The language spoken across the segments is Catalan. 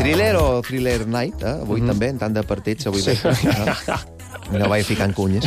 Thriller o Thriller Night, avui també, en tant de partits, avui no vaig ficant cunyes.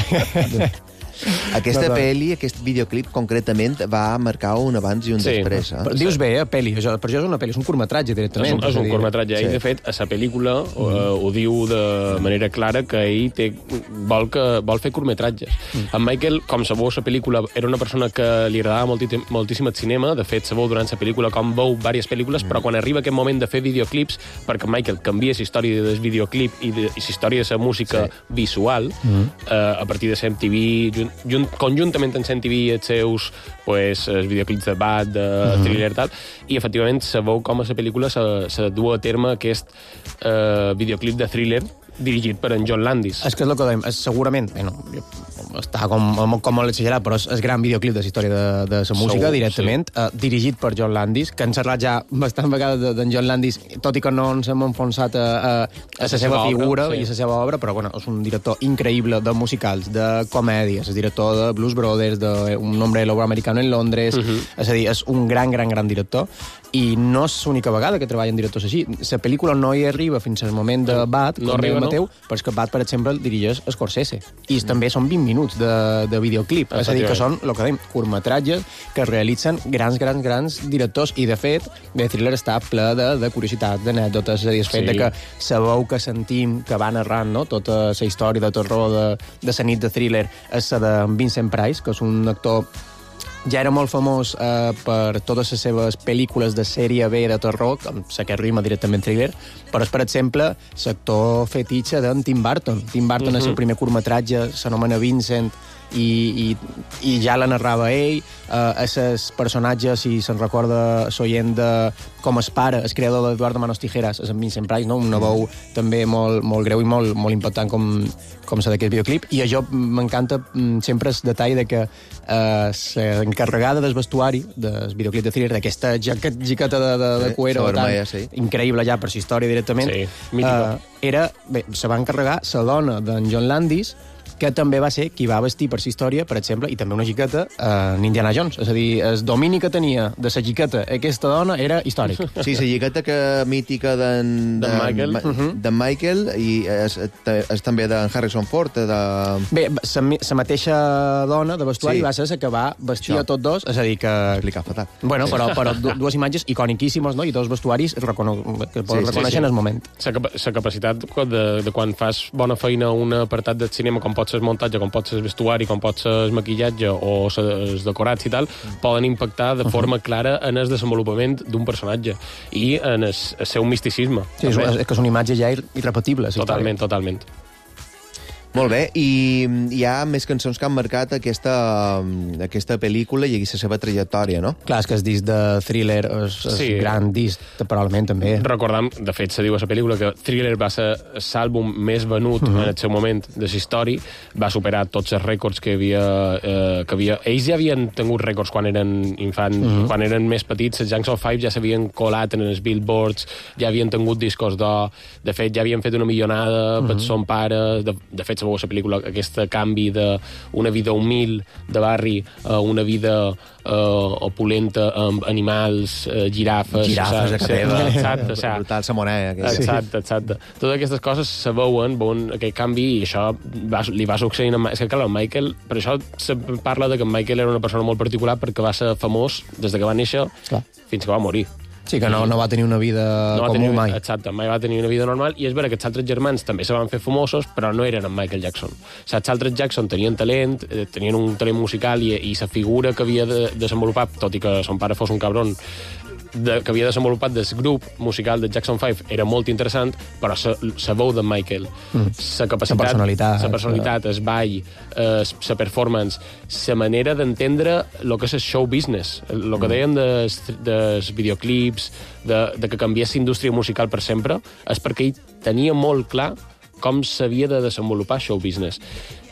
Aquesta pel·li, aquest videoclip, concretament, va marcar un abans i un després. Dius bé, pel·li. Per això és una pel·li, és un curtmetratge, directament. És un curtmetratge. Ell, de fet, a la pel·lícula ho diu de manera clara que ell vol fer curtmetratges. En Michael, com sabeu, la pel·lícula era una persona que li agradava moltíssim el cinema. De fet, sabeu durant la pel·lícula com veu diverses pel·lícules, però quan arriba aquest moment de fer videoclips, perquè Michael canvia la història del videoclip i la història de la música visual, a partir de la MTV, conjuntament amb MTV i els seus els videoclips de Bad, de Thriller i tal, i efectivament sabeu com a la pel·lícula se du a terme aquest videoclip de Thriller dirigit per en John Landis. És que és el que dèiem, segurament, està com molt exagerat, però és gran videoclip de la història de la música, directament, dirigit per John Landis, que han xerrat ja bastant vegades d'en John Landis, tot i que no ens hem enfonsat a la seva figura i a la seva obra, però bueno, és un director increïble de musicals, de comèdies, és director de Blues Brothers, d'un hombre lobo americano en Londres, és a dir, és un gran director, i no és l'única vegada que treballa en directors així. La pel·lícula no hi arriba fins al moment de Bad, com deia Mateu, però és que Bad, per exemple, el dirigeix Scorsese, i també són 20 minuts de videoclip, és a dir, que són, el que dèiem, curtmetratges que realitzen grans directors, i de fet, The Thriller està ple de curiositats, d'anècdotes, és a dir, el fet que sabeu que sentim que va narrant, no?, tota la història de terror de la nit de Thriller és la de Vincent Price, que és un actor ja era molt famós per totes les seves pel·lícules de sèrie B de terror, com la que rima directament Thriller, però és, per exemple, l'actor fetitxe d'en Tim Burton. Tim Burton, el seu primer curtmetratge, s'anomena Vincent, i ja la narrava ell. Els personatges, si se'n recorda s'oient de com es pare, el creador d'Eduardo Manos Tijeras, és en Vincent Price, no? Una veu també molt greu i molt impactant com la d'aquest videoclip, i a jo m'encanta sempre el detall de que l'encarregada del vestuari del videoclip de Thriller, d'aquesta jaqueta de cuero increïble ja per la història directament, se va encarregar la dona d'en John Landis, que també va ser qui va vestir per la història, per exemple, i també una xiqueta en Indiana Jones. És a dir, el domini que tenia de la xiqueta aquesta dona era històric. Sí, la xiqueta mítica d'en Michael i és també d'en Harrison Ford. Bé, la mateixa dona de vestuari va ser la que va vestir a tots dos, és a dir que... Explicar fatal. Bueno, però dues imatges iconiquíssimes, no?, i dos vestuaris que pots reconèixer en el moment. La capacitat de quan fas bona feina a un apartat del cinema, com pot ser el muntatge, com pot ser el vestuari, com pot ser el maquillatge o els decorats i tal, poden impactar de forma clara en el desenvolupament d'un personatge i en el seu misticisme. Sí, és que és una imatge ja irrepetible. Totalment. Molt bé, i hi ha més cançons que han marcat aquesta pel·lícula i la seva trajectòria, no? Clar, és que el disc de Thriller és gran disc, probablement, també. Recordem, de fet, se diu a la pel·lícula que Thriller va ser l'àlbum més venut en el seu moment de la història, va superar tots els rècords que havia... Ells ja havien tingut rècords quan eren infants, quan eren més petits, els Jackson 5 ja s'havien colat en els billboards, ja havien tingut discos d'or, de fet, ja havien fet una milionada per son pare, de fet, sabeu, la pel·lícula, aquest canvi d'una vida humil de barri a una vida opulenta amb animals, girafes... Girafes a Cateva. Exacte. Brutal, la moneda. Exacte. Totes aquestes coses se veuen aquest canvi, i això li va succeint a... És que, clar, Michael, per això se parla de que Michael era una persona molt particular, perquè va ser famós des de que va néixer fins que va morir. Sí, que no va tenir una vida comú mai. Exacte, mai va tenir una vida normal, i és vera que els altres germans també se van fer famosos, però no eren en Michael Jackson. Els altres Jackson tenien talent, tenien un talent musical, i la figura que havia desenvolupat, tot i que son pare fos un cabron, que havia desenvolupat del grup musical de Jackson 5 era molt interessant, però la veu de Michael, la capacitat, la personalitat, el ball, la performance, la manera d'entendre el que és el show business, el que dèiem dels videoclips, de que canviés la indústria musical per sempre, és perquè ell tenia molt clar com s'havia de desenvolupar show business.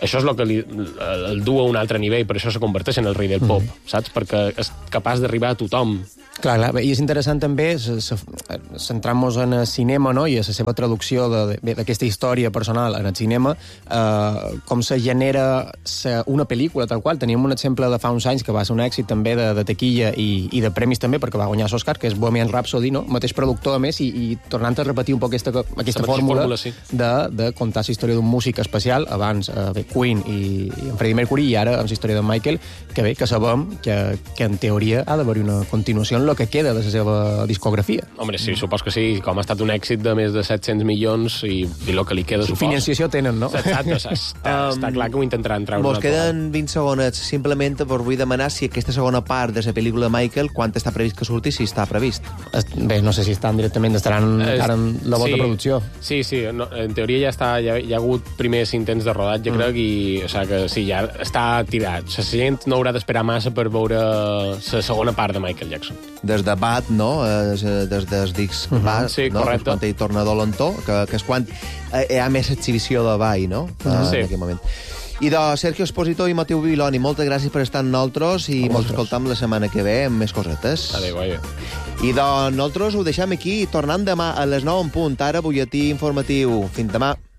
això és el que el du a un altre nivell, per això se converteix en el rei del pop, saps? Perquè és capaç d'arribar a tothom. Clar, i és interessant també centrant-nos en el cinema, no?, i a la seva traducció d'aquesta història personal en el cinema, com se genera una pel·lícula tal qual. Teníem un exemple de fa uns anys que va ser un èxit també de taquilla i de premis també, perquè va guanyar l'Oscar, que és Bohemian Rhapsody, no? Mateix productor, a més, i tornant a repetir un poc aquesta fórmula sí, de contar la història d'un músic especial, abans Queen i en Freddie Mercury, i ara amb la història de Michael, que sabem que en teoria ha d'haver-hi una continuació en el que queda de la seva discografia. Home, sí, supos que sí. Com ha estat un èxit de més de 700 milions i el que li queda, supos. Financiació tenen, no? Exacte, està clar que ho intentaran treure. Mos queden 20 segons. Simplement vull demanar si aquesta segona part de la pel·lícula de Michael, quan està previst que surti, si està previst. Bé, no sé si estan directament, estaran encara en la volta de producció. Sí, no, en teoria ja hi ha hagut primers intents de rodatge, crec, i o sigui que sí, ja està tirat. La gent no haurà d'esperar massa per veure la segona part de Michael Jackson. Des de Bad, no? Des dels discs Bad, sí, no? correcte. Quan ell torna dolentó, que és quan hi ha més exhibició de ball, no? Sí. En aquell moment. I de Sergio Esposito i Mateu Viloni, moltes gràcies per estar amb nosaltres i ens escoltam la setmana que ve amb més cosetes. Adéu, I de nosaltres ho deixem aquí, tornant demà a les 9 en punt. Ara, butlletí informatiu. Fins demà.